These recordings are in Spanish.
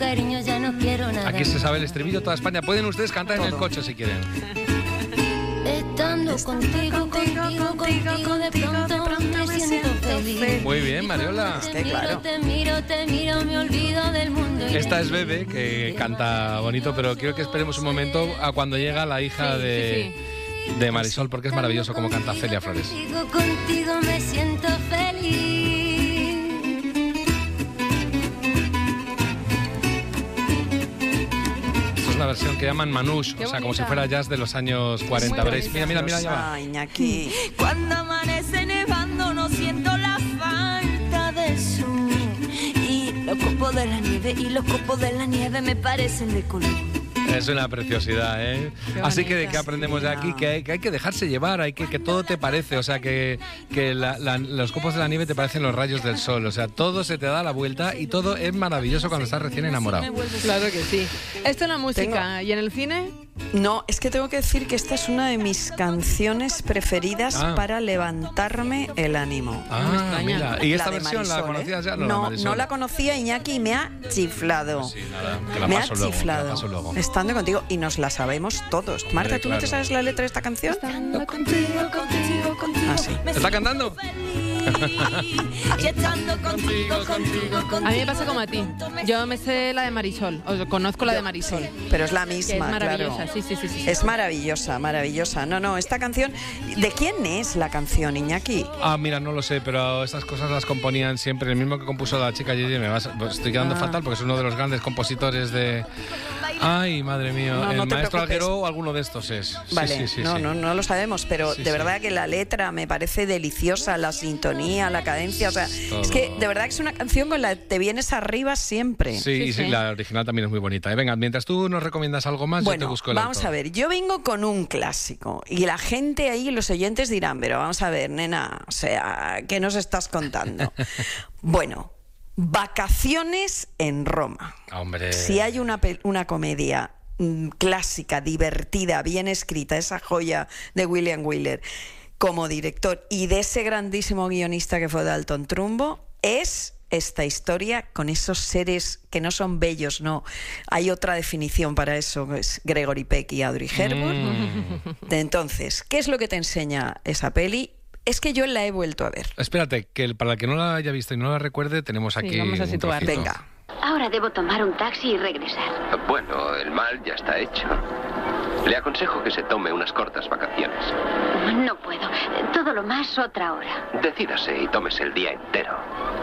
cariño ya no quiero nada. Aquí se sabe el estribillo toda España. Pueden ustedes cantar en el coche si quieren. Estando contigo, de pronto me siento feliz. Muy bien, Mariola. Te miro, me olvido del mundo. Esta es Bebe, que canta bonito, pero quiero que esperemos un momento a cuando llega la hija de Marisol, porque es maravilloso como canta Celia Flores. Contigo me siento feliz. Una versión que llaman Manouche, o sea, como si fuera jazz de los años 40. Veréis, mira, ya va. Ay, Iñaki. Cuando amanece nevando no siento la falta del sol. Y los copos de la nieve me parecen de color. Es una preciosidad, ¿eh? Así que, ¿qué aprendemos de aquí? Que hay que dejarse llevar, que todo te parece, o sea, que los copos de la nieve te parecen los rayos del sol, o sea, todo se te da la vuelta y todo es maravilloso cuando estás recién enamorado. Claro que sí. Esto es la música. ¿Y en el cine? No, es que tengo que decir que esta es una de mis canciones preferidas para levantarme el ánimo. Mira. ¿Y esta la versión Marisol, la conocías ya? No la conocía, Iñaki, y me ha chiflado. Pues sí, nada, que la me ha paso luego, chiflado. que la paso luego. Estando contigo, y nos la sabemos todos. Marta, ¿tú no te sabes la letra de esta canción? Estando contigo. Ah, sí. ¿Está cantando? Y estando contigo. A mí me pasa como a ti. Yo me sé la de Marisol, o conozco la de Marisol. Pero es la Que misma, es maravillosa, claro. sí. Es maravillosa. No, esta canción... ¿De quién es la canción, Iñaki? Mira, no lo sé, pero estas cosas las componían siempre. El mismo que compuso la chica Yeye, estoy quedando fatal porque es uno de los grandes compositores de... Ay, madre mía, No, el no te maestro preocupes. Alguero o alguno de estos es. Vale, Sí. no lo sabemos, pero Sí, de verdad sí. que la letra me parece deliciosa, la sintonía, la cadencia, o sea, Todo. es que de verdad que es una canción con la que te vienes arriba siempre. Sí, la original también es muy bonita. Venga, mientras tú nos recomiendas algo más, yo te Bueno, busco el vamos autor. a ver, yo vengo con un clásico y la gente ahí, los oyentes dirán, pero vamos a ver, nena, o sea, ¿qué nos estás contando? Bueno, Vacaciones en Roma. Hombre. Si hay una comedia clásica, divertida, bien escrita, esa joya de William Wyler como director y de ese grandísimo guionista que fue Dalton Trumbo, es esta historia con esos seres que no son bellos, no. Hay otra definición para eso, que es Gregory Peck y Audrey Hepburn. Entonces, ¿qué es lo que te enseña esa peli? Es que yo la he vuelto a ver. Espérate, que para el que no la haya visto y no la recuerde, tenemos aquí vamos a un situar. trocito. Venga. Ahora debo tomar un taxi y regresar. Bueno, el mal ya está hecho. Le aconsejo que se tome unas cortas vacaciones. No puedo. Todo lo más otra hora. Decídase y tómese el día entero.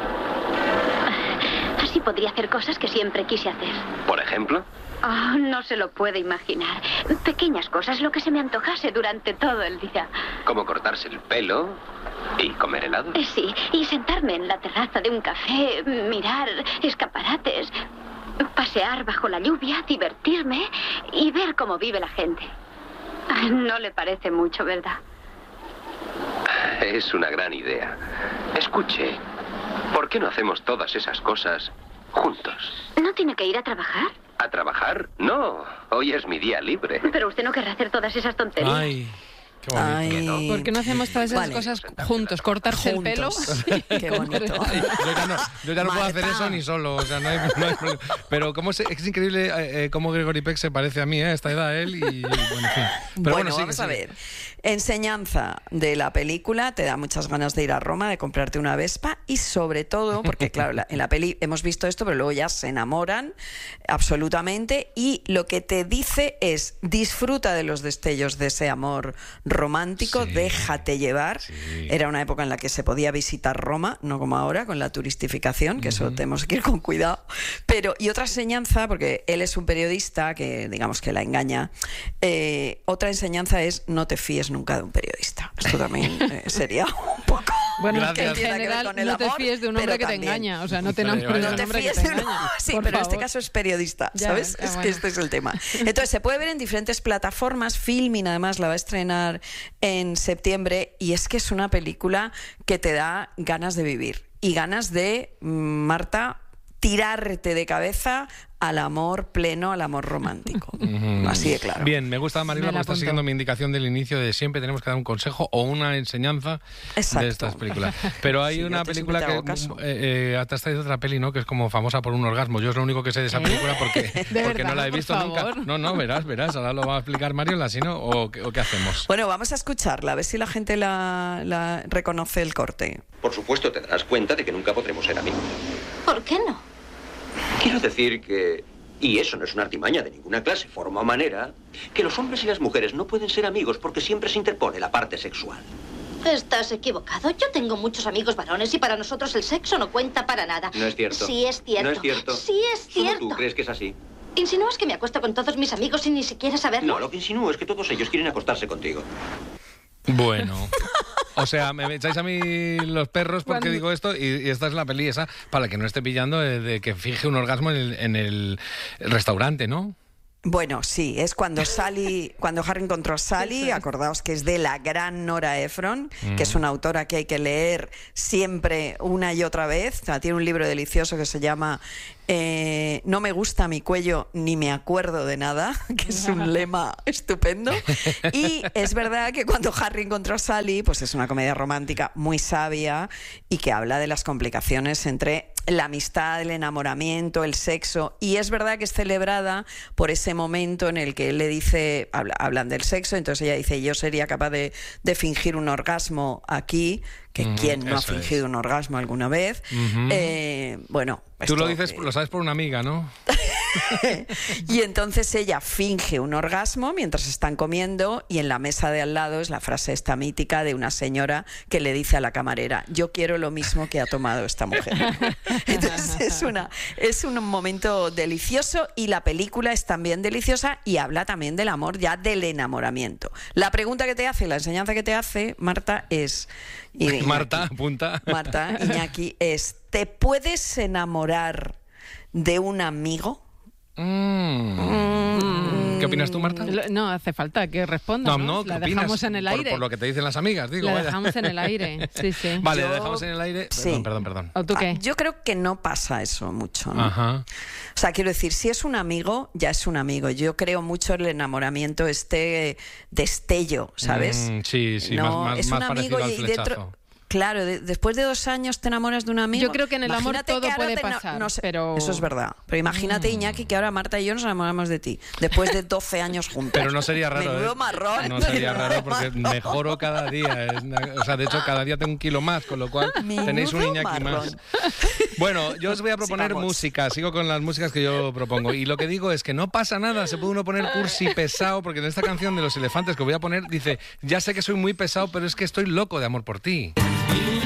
Así podría hacer cosas que siempre quise hacer. Por ejemplo, Oh, no se lo puede imaginar. Pequeñas cosas, lo que se me antojase durante todo el día. como cortarse el pelo y comer helado. Sí, y sentarme en la terraza de un café, mirar escaparates, pasear bajo la lluvia, divertirme y ver cómo vive la gente. No le parece mucho, ¿verdad? Es una gran idea. Escuche, ¿por qué no hacemos todas esas cosas juntos? ¿No tiene que ir a trabajar? ¿A trabajar? No, hoy es mi día libre. Pero usted no querrá hacer todas esas tonterías. Ay, qué bonito. Ay. ¿Por qué no hacemos todas esas Vale. cosas juntos? Cortarse el pelo. Juntos. Qué bonito. Yo ya no puedo hacer Marta. eso ni solo, o sea, no hay problema. Pero es increíble cómo Gregory Peck se parece a mí, a esta edad él, y bueno, en fin. Pero Bueno, sigue, vamos a sigue. ver. Enseñanza de la película, te da muchas ganas de ir a Roma, de comprarte una Vespa y sobre todo, porque claro, en la peli hemos visto esto, pero luego ya se enamoran absolutamente y lo que te dice es disfruta de los destellos de ese amor romántico, Sí. déjate llevar. Sí. Era una época en la que se podía visitar Roma, no como ahora, con la turistificación, que eso tenemos que ir con cuidado. Pero, y otra enseñanza, porque él es un periodista que digamos que la engaña, otra enseñanza es no te fíes nunca de un periodista. Esto también sería un poco... Bueno, Gracias. es que en Tiene que ver general con el no te amor, fíes de un pero hombre que te también. engaña. O sea, no te Vale, enamores de No un te hombre que fíes te de uno. engaña. Sí, Por pero en este favor. caso es periodista, Ya, ¿sabes? ya, Es bueno. que este es el tema. Entonces, se puede ver en diferentes plataformas. Filmin, además, la va a estrenar en septiembre y es que es una película que te da ganas de vivir y ganas de, Marta, tirarte de cabeza al amor pleno, al amor romántico. Así de claro. Bien, me gusta, Marilo, porque estás siguiendo mi indicación del inicio de siempre tenemos que dar un consejo o una enseñanza de estas películas. Pero hay una película que te has traído otra peli, ¿no? Que es como famosa por un orgasmo. Yo es lo único que sé de esa película porque no la he visto nunca. No, verás. Ahora lo va a explicar Mariola, si no, o qué hacemos. Bueno, vamos a escucharla, a ver si la gente la reconoce el corte. Por supuesto, te darás cuenta de que nunca podremos ser amigos. ¿Por qué no? Quiero decir que, y eso no es una artimaña de ninguna clase, forma o manera, que los hombres y las mujeres no pueden ser amigos porque siempre se interpone la parte sexual. Estás equivocado. Yo tengo muchos amigos varones y para nosotros el sexo no cuenta para nada. No es cierto. Sí es cierto. No es cierto. Sí es cierto. ¿Solo tú crees que es así? ¿Insinúas que me acuesto con todos mis amigos sin ni siquiera saberlo? No, lo que insinúo es que todos ellos quieren acostarse contigo. Bueno... O sea, me echáis a mí los perros porque digo esto y esta es la peli esa para la que no esté pillando de que finge un orgasmo en el restaurante, ¿no? Bueno, sí, es cuando Harry encontró a Sally, acordaos que es de la gran Nora Ephron, que es una autora que hay que leer siempre una y otra vez. O sea, tiene un libro delicioso que se llama No me gusta mi cuello ni me acuerdo de nada, que es un lema estupendo. Y es verdad que cuando Harry encontró a Sally, pues es una comedia romántica muy sabia y que habla de las complicaciones entre la amistad, el enamoramiento, el sexo, y es verdad que es celebrada por ese momento en el que él le dice, hablan del sexo, entonces ella dice, yo sería capaz de fingir un orgasmo aquí, que ¿quién no ha fingido un orgasmo alguna vez? Bueno... Tú lo dices, lo sabes por una amiga, ¿no? Y entonces ella finge un orgasmo mientras están comiendo y en la mesa de al lado es la frase esta mítica de una señora que le dice a la camarera, yo quiero lo mismo que ha tomado esta mujer. Entonces es un momento delicioso y la película es también deliciosa y habla también del amor, ya del enamoramiento. La pregunta que te hace, la enseñanza que te hace, Marta, es... Marta, apunta. Marta, Iñaki, es, ¿te puedes enamorar de un amigo? ¿Qué opinas tú, Marta? No hace falta que responda. No, la ¿qué opinas? dejamos en el aire. Por lo que te dicen las amigas, digo. La dejamos en el aire, sí. Vale, la dejamos en el aire. Sí. Perdón. ¿O tú qué? Yo creo que no pasa eso mucho, ¿no? Ajá. O sea, quiero decir, si es un amigo, ya es un amigo. Yo creo mucho en el enamoramiento, destello, ¿sabes? Sí, no, más es un parecido amigo al y flechazo. dentro... Claro, después de 2 años te enamoras de un amigo. Yo creo que en el amor Imagínate todo que ahora puede pasar, pero... Eso es verdad. Pero imagínate, Iñaki, que ahora Marta y yo nos enamoramos de ti, después de 12 años juntos. Pero no sería raro, Menudo marrón. No sería raro porque mejoro cada día. O sea, de hecho, cada día tengo 1 kilo más, con lo cual tenéis un Iñaki más. Bueno, yo os voy a proponer música. Sigo con las músicas que yo propongo. Y lo que digo es que no pasa nada. Se puede uno poner cursi, pesado, porque en esta canción de Los Elefantes que voy a poner, dice, ya sé que soy muy pesado, pero es que estoy loco de amor por ti.